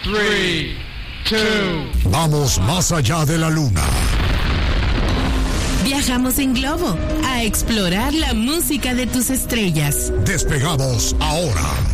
3, 2. Vamos más allá de la luna. Viajamos en globo a explorar la música de tus estrellas. Despegamos ahora.